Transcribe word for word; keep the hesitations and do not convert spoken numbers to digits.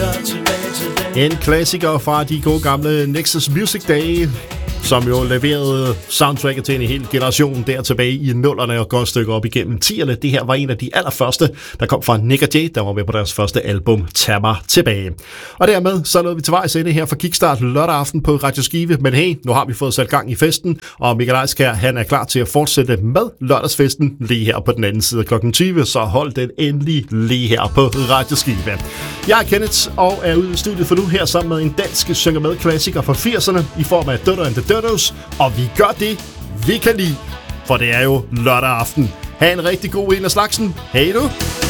En klassiker fra de gode gamle Nexus Music Day, som jo leverede soundtracket til en hel generation der tilbage i nullerne og godt stykke op igennem tierne. Det her var en af de allerførste, der kom fra Nick og Jay, der var med på deres første album, Tag mig tilbage. Og dermed så nåede vi til vejs ende her for Kickstart lørdag aften på Radio Skive. Men hey, nu har vi fået sat gang i festen, og Michael Eiskær, han er klar til at fortsætte med lørdagsfesten lige her på den anden side klokken tyve, så hold den endelig lige her på Radio Skive. Jeg er Kenneth og er ude i studiet for nu her sammen med en dansk synger med klassiker fra firserne i form af Dødder and the Dødders, og vi gør det, vi kan lide, for det er jo lørdag aften. Ha' en rigtig god en af slagsen. Hej du!